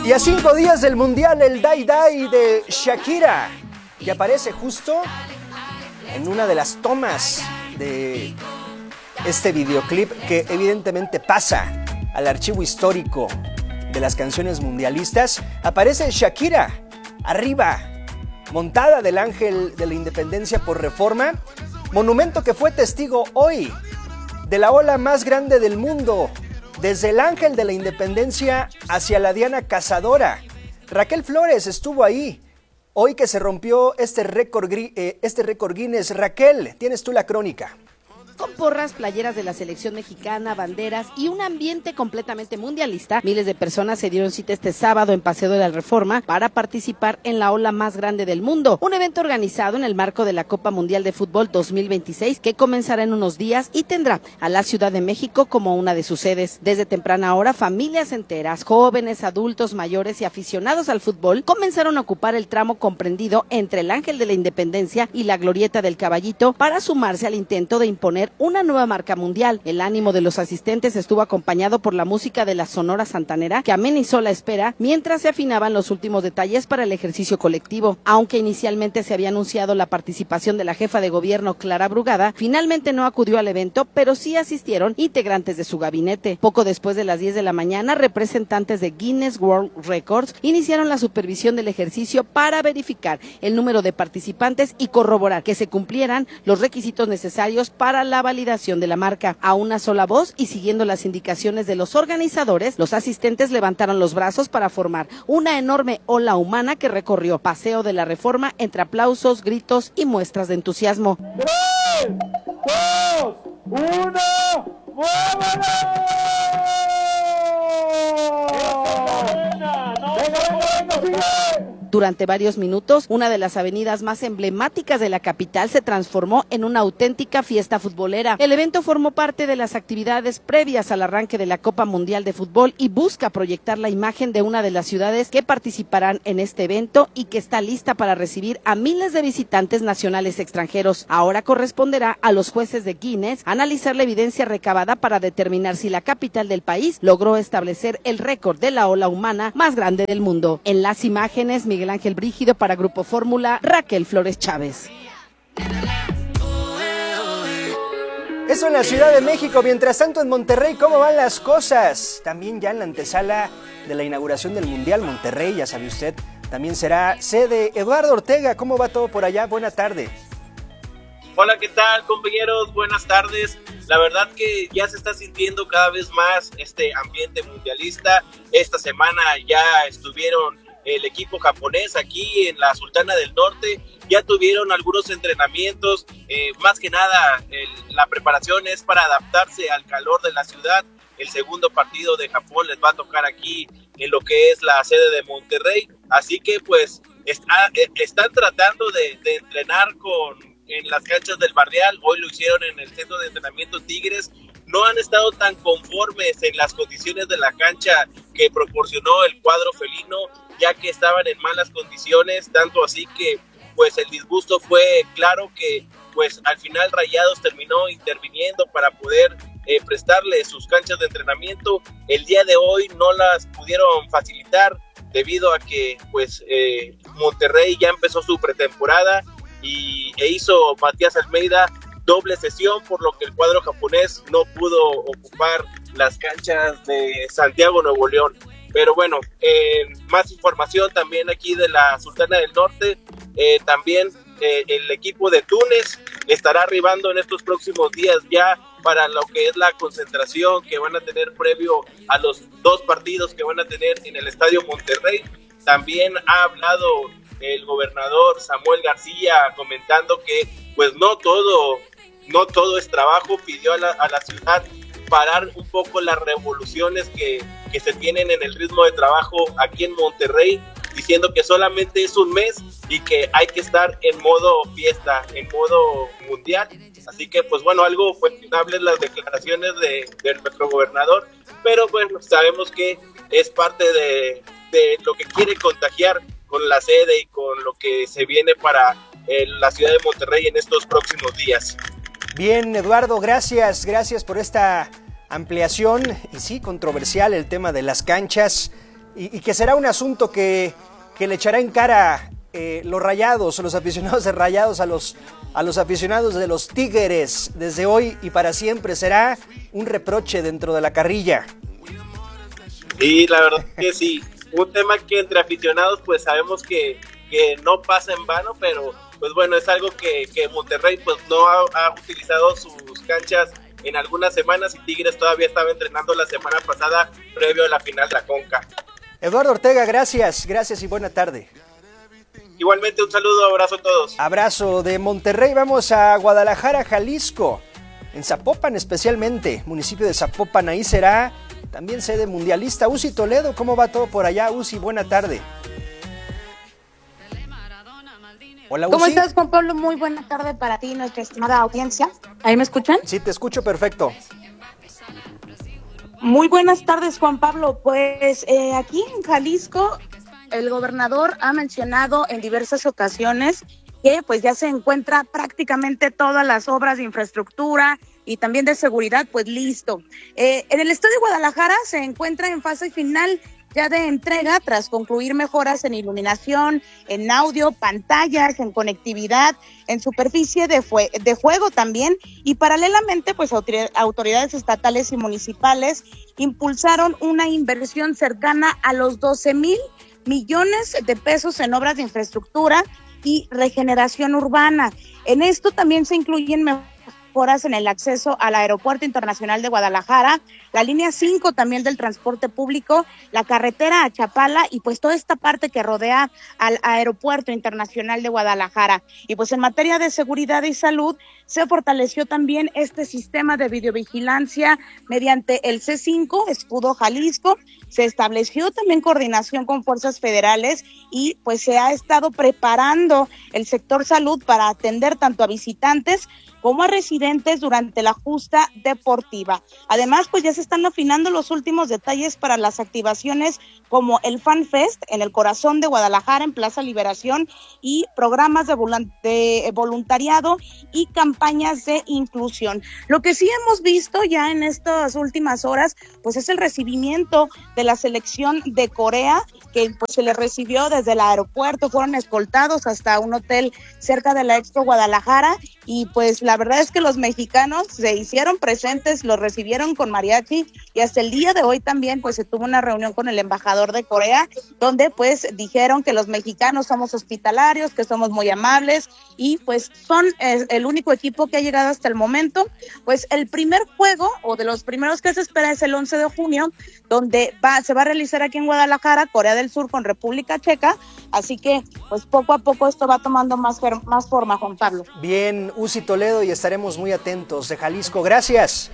Y a 5 días del Mundial, el Die Die de Shakira, que aparece justo en una de las tomas de este videoclip que evidentemente pasa al archivo histórico de las canciones mundialistas. Aparece Shakira arriba, montada del Ángel de la Independencia por Reforma, monumento que fue testigo hoy de la ola más grande del mundo, desde el Ángel de la Independencia hacia la Diana Cazadora. Raquel Flores estuvo ahí, hoy que se rompió este récord Guinness. Raquel, tienes tú la crónica. Con porras, playeras de la selección mexicana, banderas y un ambiente completamente mundialista, miles de personas se dieron cita este sábado en Paseo de la Reforma para participar en la ola más grande del mundo, un evento organizado en el marco de la Copa Mundial de Fútbol 2026 que comenzará en unos días y tendrá a la Ciudad de México como una de sus sedes. Desde temprana hora, familias enteras, jóvenes, adultos, mayores y aficionados al fútbol comenzaron a ocupar el tramo comprendido entre el Ángel de la Independencia y la Glorieta del Caballito para sumarse al intento de imponer una nueva marca mundial. El ánimo de los asistentes estuvo acompañado por la música de la Sonora Santanera, que amenizó la espera mientras se afinaban los últimos detalles para el ejercicio colectivo. Aunque inicialmente se había anunciado la participación de la jefa de gobierno Clara Brugada, finalmente no acudió al evento, pero sí asistieron integrantes de su gabinete. Poco después de las 10 de la mañana, representantes de Guinness World Records iniciaron la supervisión del ejercicio para verificar el número de participantes y corroborar que se cumplieran los requisitos necesarios para la validación de la marca. A una sola voz y siguiendo las indicaciones de los organizadores, los asistentes levantaron los brazos para formar una enorme ola humana que recorrió Paseo de la Reforma entre aplausos, gritos y muestras de entusiasmo. 3, 2, 1, ¡vámonos! Durante varios minutos, una de las avenidas más emblemáticas de la capital se transformó en una auténtica fiesta futbolera. El evento formó parte de las actividades previas al arranque de la Copa Mundial de Fútbol y busca proyectar la imagen de una de las ciudades que participarán en este evento y que está lista para recibir a miles de visitantes nacionales y extranjeros. Ahora corresponderá a los jueces de Guinness analizar la evidencia recabada para determinar si la capital del país logró establecer el récord de la ola humana más grande del mundo. En las imágenes, Miguel Ángel Brígido para Grupo Fórmula, Raquel Flores Chávez. Eso en la Ciudad de México. Mientras tanto, en Monterrey, ¿cómo van las cosas? También ya en la antesala de la inauguración del Mundial, Monterrey, ya sabe usted, también será sede. Eduardo Ortega, ¿cómo va todo por allá? Buena tarde. Hola, ¿qué tal, compañeros? Buenas tardes. La verdad que ya se está sintiendo cada vez más este ambiente mundialista. Esta semana ya estuvieron el equipo japonés aquí en la Sultana del Norte, ya tuvieron algunos entrenamientos, más que nada la preparación es para adaptarse al calor de la ciudad. El segundo partido de Japón les va a tocar aquí en lo que es la sede de Monterrey, así que pues están tratando de entrenar en las canchas del Barrial. Hoy lo hicieron en el centro de entrenamiento Tigres. No han estado tan conformes en las condiciones de la cancha que proporcionó el cuadro felino, ya que estaban en malas condiciones, tanto así que pues el disgusto fue claro que pues al final Rayados terminó interviniendo para poder prestarle sus canchas de entrenamiento. El día de hoy no las pudieron facilitar debido a que pues Monterrey ya empezó su pretemporada e hizo Matías Almeida doble sesión, por lo que el cuadro japonés no pudo ocupar las canchas de Santiago, Nuevo León. Pero bueno, más información también aquí de la Sultana del Norte. También el equipo de Túnez estará arribando en estos próximos días ya para lo que es la concentración que van a tener previo a los 2 partidos que van a tener en el Estadio Monterrey. También ha hablado el gobernador Samuel García comentando que pues no todo es trabajo. Pidió a la ciudad parar un poco las revoluciones que se tienen en el ritmo de trabajo aquí en Monterrey, diciendo que solamente es un mes y que hay que estar en modo fiesta, en modo mundial. Así que pues bueno, algo cuestionables las declaraciones del nuestro gobernador, pero bueno, sabemos que es parte de lo que quiere contagiar con la sede y con lo que se viene para la ciudad de Monterrey en estos próximos días. Bien, Eduardo, gracias por esta ampliación. Y sí, controversial el tema de las canchas. y que será un asunto que le echará en cara los Rayados, los aficionados de Rayados a los aficionados de los Tigres desde hoy y para siempre. Será un reproche dentro de la carrilla. Sí, la verdad que sí. Un tema que entre aficionados pues sabemos que no pasa en vano, pero pues bueno, es algo que Monterrey pues no ha utilizado sus canchas en algunas semanas y Tigres todavía estaba entrenando la semana pasada previo a la final de la Conca. Eduardo Ortega, gracias y buena tarde. Igualmente un saludo, abrazo a todos. Abrazo de Monterrey, vamos a Guadalajara, Jalisco, en Zapopan especialmente, municipio de Zapopan, ahí será también sede mundialista. Uzi Toledo, ¿cómo va todo por allá? Uzi, buena tarde. Hola, Uzi. ¿Cómo estás, Juan Pablo? Muy buena tarde para ti, nuestra estimada audiencia. ¿Ahí me escuchan? Sí, te escucho perfecto. Muy buenas tardes, Juan Pablo. Pues aquí en Jalisco, el gobernador ha mencionado en diversas ocasiones que pues ya se encuentra prácticamente todas las obras de infraestructura y también de seguridad pues listo. En el Estadio Guadalajara se encuentra en fase final ya de entrega tras concluir mejoras en iluminación, en audio, pantallas, en conectividad, en superficie de juego también, y paralelamente pues autoridades estatales y municipales impulsaron una inversión cercana a los 12,000 millones de pesos en obras de infraestructura y regeneración urbana. En esto también se incluyen mejoras en el acceso al Aeropuerto Internacional de Guadalajara, la línea 5 también del transporte público, la carretera a Chapala y pues toda esta parte que rodea al Aeropuerto Internacional de Guadalajara. Y pues en materia de seguridad y salud se fortaleció también este sistema de videovigilancia mediante el C5, Escudo Jalisco. Se estableció también coordinación con fuerzas federales y pues se ha estado preparando el sector salud para atender tanto a visitantes como a residentes durante la justa deportiva. Además, pues ya se están afinando los últimos detalles para las activaciones como el Fan Fest en el corazón de Guadalajara, en Plaza Liberación, y programas de voluntariado y campañas de inclusión. Lo que sí hemos visto ya en estas últimas horas, pues es el recibimiento de la selección de Corea, que pues se les recibió desde el aeropuerto, fueron escoltados hasta un hotel cerca de la Expo Guadalajara, y pues la verdad es que los mexicanos se hicieron presentes, los recibieron con mariachi, y hasta el día de hoy también pues se tuvo una reunión con el embajador de Corea, donde pues dijeron que los mexicanos somos hospitalarios, que somos muy amables, y pues son el único equipo que ha llegado hasta el momento. Pues el primer juego, o de los primeros que se espera, es el 11 de junio, donde se va a realizar aquí en Guadalajara, Corea del Sur con República Checa, así que pues poco a poco esto va tomando más forma, Juan Pablo. Bien, Uzi Toledo, y estaremos muy atentos de Jalisco. Gracias.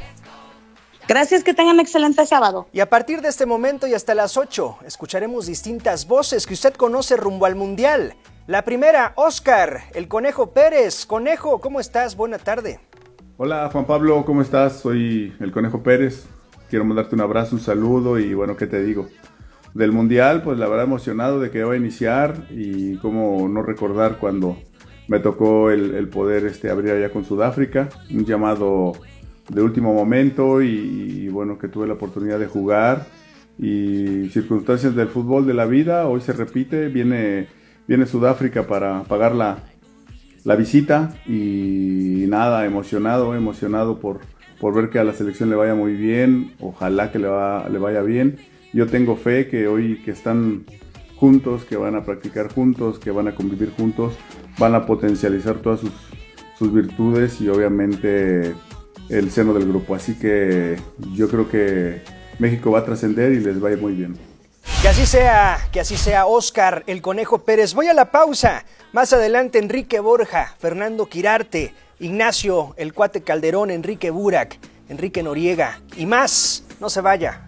Gracias, que tengan un excelente sábado. Y a partir de este momento y hasta las 8, escucharemos distintas voces que usted conoce rumbo al Mundial. La primera, Oscar, el Conejo Pérez. Conejo, ¿cómo estás? Buena tarde. Hola, Juan Pablo, ¿cómo estás? Soy el Conejo Pérez. Quiero mandarte un abrazo, un saludo y bueno, ¿qué te digo? Del Mundial, pues la verdad emocionado de que va a iniciar, y cómo no recordar cuando me tocó el poder abrir allá con Sudáfrica, un llamado de último momento y bueno, que tuve la oportunidad de jugar, y circunstancias del fútbol de la vida, hoy se repite, viene Sudáfrica para pagar la visita, y nada, emocionado por ver que a la selección le vaya muy bien, ojalá que le vaya bien. Yo tengo fe que hoy que están juntos, que van a practicar juntos, que van a convivir juntos, van a potencializar todas sus virtudes y obviamente el seno del grupo. Así que yo creo que México va a trascender y les va a ir muy bien. Que así sea, Oscar, el Conejo Pérez. Voy a la pausa. Más adelante, Enrique Borja, Fernando Quirarte, Ignacio, el Cuate Calderón, Enrique Burak, Enrique Noriega y más. No se vaya.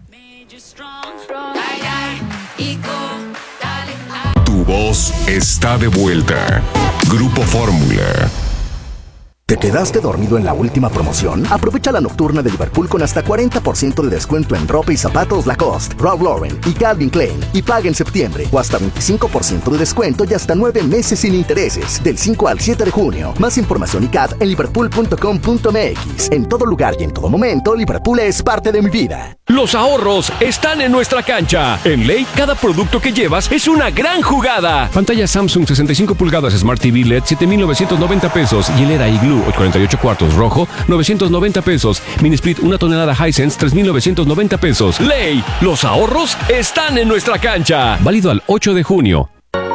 Tu voz está de vuelta. Grupo Fórmula. ¿Te quedaste dormido en la última promoción? Aprovecha la nocturna de Liverpool con hasta 40% de descuento en ropa y zapatos Lacoste, Ralph Lauren y Calvin Klein. Y paga en septiembre o hasta 25% de descuento y hasta 9 meses sin intereses. Del 5 al 7 de junio. Más información y CAT en liverpool.com.mx. En todo lugar y en todo momento, Liverpool es parte de mi vida. Los ahorros están en nuestra cancha. En Ley, cada producto que llevas es una gran jugada. Pantalla Samsung 65 pulgadas Smart TV LED 7,990 pesos. Hielera Igloo 48 cuartos rojo 990 pesos. Mini Split 1 tonelada Hisense 3,990 pesos. Ley, los ahorros están en nuestra cancha. Válido al 8 de junio.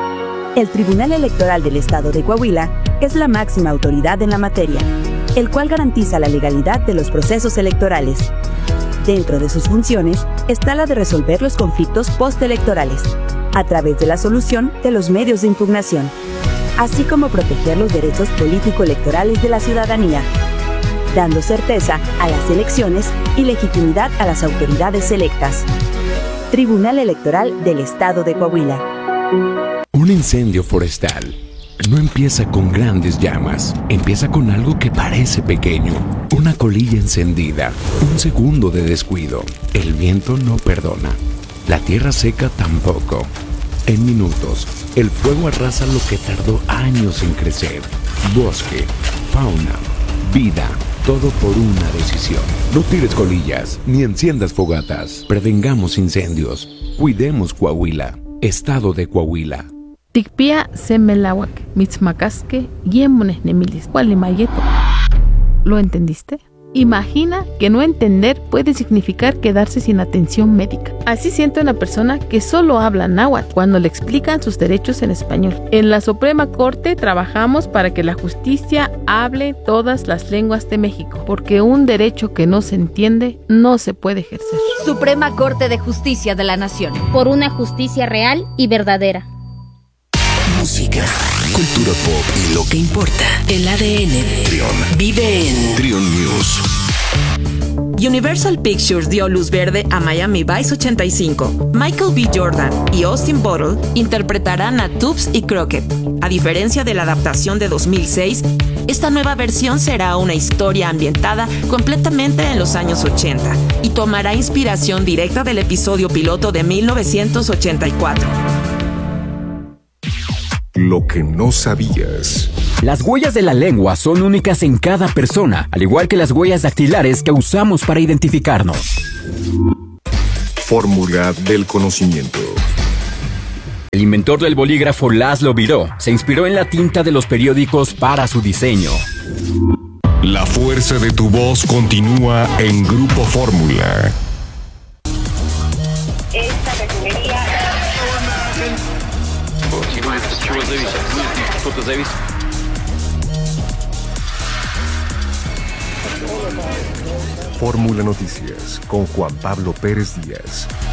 El Tribunal Electoral del Estado de Coahuila es la máxima autoridad en la materia, el cual garantiza la legalidad de los procesos electorales. Dentro de sus funciones está la de resolver los conflictos postelectorales, a través de la solución de los medios de impugnación, así como proteger los derechos político-electorales de la ciudadanía, dando certeza a las elecciones y legitimidad a las autoridades electas. Tribunal Electoral del Estado de Coahuila. Un incendio forestal no empieza con grandes llamas, empieza con algo que parece pequeño, una colilla encendida, un segundo de descuido. El viento no perdona, la tierra seca tampoco. En minutos, el fuego arrasa lo que tardó años en crecer. Bosque, fauna, vida, todo por una decisión. No tires colillas, ni enciendas fogatas. Prevengamos incendios. Cuidemos Coahuila. Estado de Coahuila. Tikpia semelawak, mitzmacasque, yemones nemilis, gualimayeto. ¿Lo entendiste? Imagina que no entender puede significar quedarse sin atención médica. Así siente una persona que solo habla náhuatl cuando le explican sus derechos en español. En la Suprema Corte trabajamos para que la justicia hable todas las lenguas de México, porque un derecho que no se entiende no se puede ejercer. Suprema Corte de Justicia de la Nación. Por una justicia real y verdadera. Música, cultura pop y lo que importa. El ADN de Trión vive en Trión News. Universal Pictures dio luz verde a Miami Vice 85. Michael B. Jordan y Austin Butler interpretarán a Tubbs y Crockett. A diferencia de la adaptación de 2006, esta nueva versión será una historia ambientada completamente en los años 80 y tomará inspiración directa del episodio piloto de 1984. Lo que no sabías. Las huellas de la lengua son únicas en cada persona, al igual que las huellas dactilares que usamos para identificarnos. Fórmula del conocimiento. El inventor del bolígrafo Laszlo Biró se inspiró en la tinta de los periódicos para su diseño. La fuerza de tu voz continúa en Grupo Fórmula. Esta refinería... Fórmula Noticias con Juan Pablo Pérez Díaz.